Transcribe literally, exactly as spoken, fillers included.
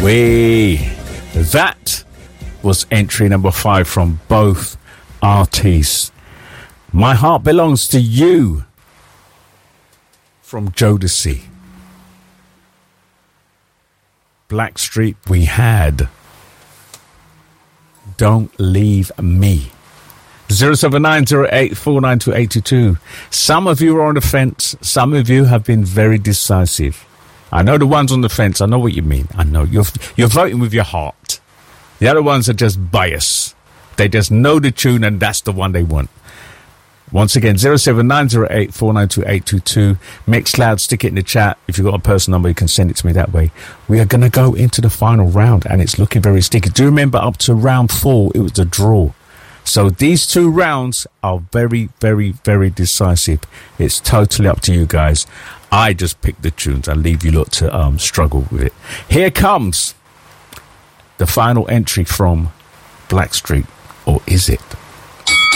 Wee. That was entry number five from both artists. My Heart Belongs to You from Jodeci. Blackstreet, we had Don't Leave Me. zero seven nine zero eight four nine two eight two two. Some of you are on the fence. Some of you have been very decisive. I know the ones on the fence. I know what you mean. I know you're you're voting with your heart. The other ones are just biased. They just know the tune and that's the one they want. Once again, zero seven nine zero eight four nine two eight two two. Mixcloud, stick it in the chat. If you've got a personal number, you can send it to me that way. We are going to go into the final round, and it's looking very sticky. Do you remember up to round four, it was a draw. So these two rounds are very, very, very decisive. It's totally up to you guys. I just pick the tunes. I leave you lot to um, struggle with it. Here comes the final entry from Blackstreet, or is it?